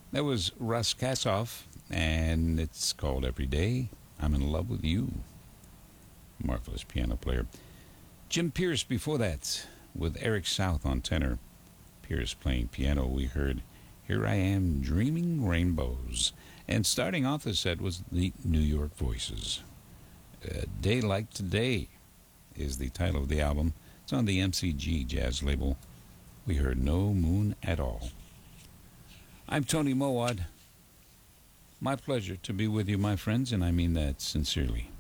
That was Russ Kassoff, and it's called Every Day I'm in Love with You. Marvelous piano player. Jim Pierce before that, with Eric South on tenor. Pierce playing piano. We heard Here I Am Dreaming Rainbows. And starting off the set was the New York Voices. A Day Like Today is the title of the album. It's on the MCG Jazz label. We heard No Moon at All. I'm Tony Mowat. My pleasure to be with you, my friends, and I mean that sincerely.